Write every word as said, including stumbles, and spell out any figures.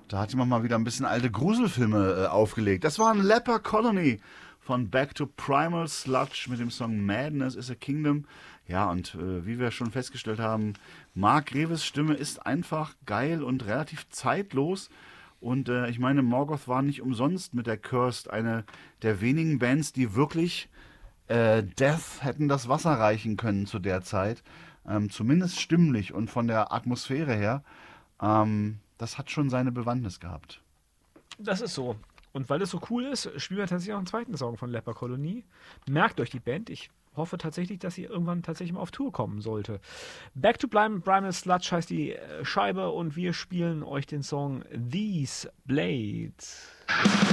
Da hat jemand mal wieder ein bisschen alte Gruselfilme äh, aufgelegt. Das war ein Leper Colony von Back to Primal Sludge mit dem Song Madness is a Kingdom. Ja, und äh, wie wir schon festgestellt haben, Mark Reves Stimme ist einfach geil und relativ zeitlos. Und äh, ich meine, Morgoth war nicht umsonst mit der Cursed eine der wenigen Bands, die wirklich äh, Death hätten das Wasser reichen können zu der Zeit. Ähm, zumindest stimmlich und von der Atmosphäre her. Ähm, das hat schon seine Bewandtnis gehabt. Das ist so. Und weil das so cool ist, spielen wir tatsächlich auch einen zweiten Song von Leper Colony. Merkt euch die Band. Ich hoffe tatsächlich, dass sie irgendwann tatsächlich mal auf Tour kommen sollte. Back to Primal Sludge heißt die Scheibe und wir spielen euch den Song These Blades.